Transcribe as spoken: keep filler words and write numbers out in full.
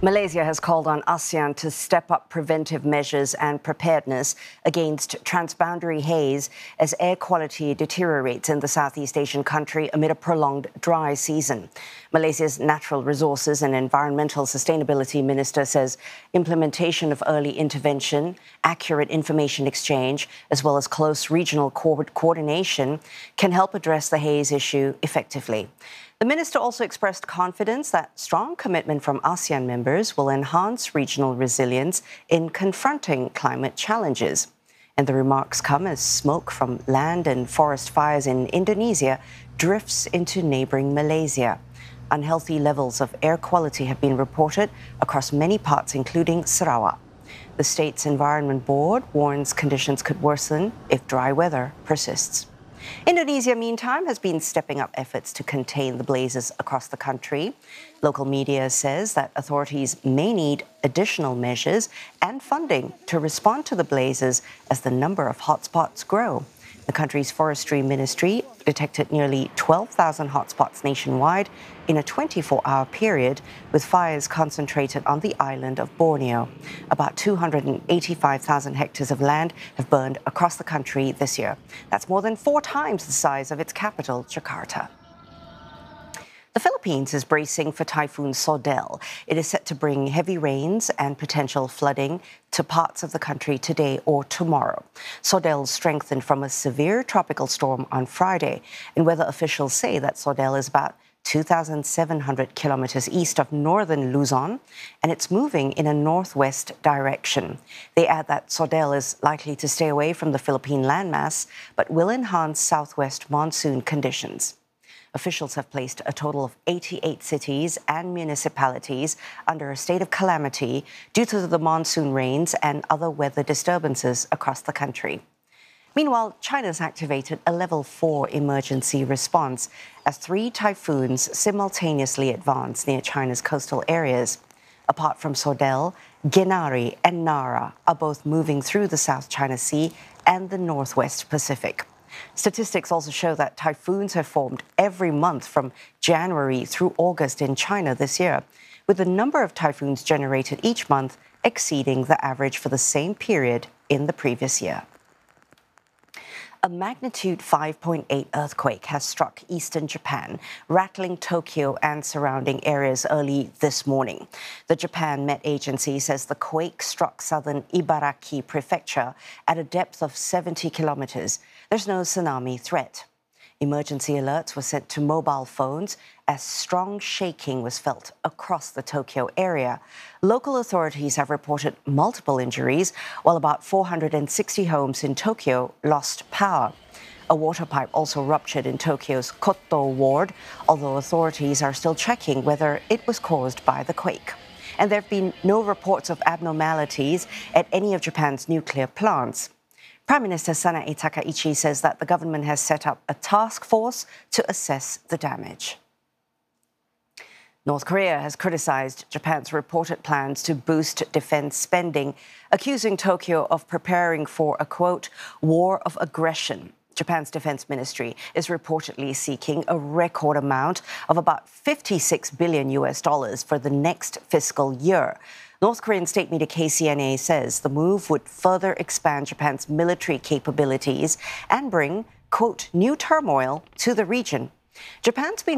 Malaysia has called on ASEAN to step up preventive measures and preparedness against transboundary haze as air quality deteriorates in the Southeast Asian country amid a prolonged dry season. Malaysia's Natural Resources and Environmental Sustainability Minister says implementation of early intervention, accurate information exchange, as well as close regional co- coordination can help address the haze issue effectively. The minister also expressed confidence that strong commitment from ASEAN members will enhance regional resilience in confronting climate challenges. And the remarks come as smoke from land and forest fires in Indonesia drifts into neighboring Malaysia. Unhealthy levels of air quality have been reported across many parts, including Sarawak. The state's Environment Board warns conditions could worsen if dry weather persists. Indonesia, meantime, has been stepping up efforts to contain the blazes across the country. Local media says that authorities may need additional measures and funding to respond to the blazes as the number of hotspots grow. The country's forestry ministry detected nearly twelve thousand hotspots nationwide in a twenty-four hour period, with fires concentrated on the island of Borneo. About two hundred eighty-five thousand hectares of land have burned across the country this year. That's more than four times the size of its capital, Jakarta. The Philippines is bracing for Typhoon Sodel. It is set to bring heavy rains and potential flooding to parts of the country today or tomorrow. Sodel strengthened from a severe tropical storm on Friday, and weather officials say that Sodel is about two thousand seven hundred kilometers east of northern Luzon, and it's moving in a northwest direction. They add that Sodel is likely to stay away from the Philippine landmass, but will enhance southwest monsoon conditions. Officials have placed a total of eighty-eight cities and municipalities under a state of calamity due to the monsoon rains and other weather disturbances across the country. Meanwhile, China's activated a level four emergency response as three typhoons simultaneously advance near China's coastal areas. Apart from Sodel, Genari and Nara are both moving through the South China Sea and the Northwest Pacific. Statistics also show that typhoons have formed every month from January through August in China this year, with the number of typhoons generated each month exceeding the average for the same period in the previous year. A magnitude five point eight earthquake has struck eastern Japan, rattling Tokyo and surrounding areas early this morning. The Japan Met Agency says the quake struck southern Ibaraki Prefecture at a depth of seventy kilometers. There's no tsunami threat. Emergency alerts were sent to mobile phones as strong shaking was felt across the Tokyo area. Local authorities have reported multiple injuries, while about four hundred sixty homes in Tokyo lost power. A water pipe also ruptured in Tokyo's Koto ward, although authorities are still checking whether it was caused by the quake. And there have been no reports of abnormalities at any of Japan's nuclear plants. Prime Minister Sanae Takaichi says that the government has set up a task force to assess the damage. North Korea has criticized Japan's reported plans to boost defense spending, accusing Tokyo of preparing for a, quote, war of aggression. Japan's defense ministry is reportedly seeking a record amount of about fifty-six billion U S dollars for the next fiscal year. North Korean state media K C N A says the move would further expand Japan's military capabilities and bring, quote, new turmoil to the region. Japan's been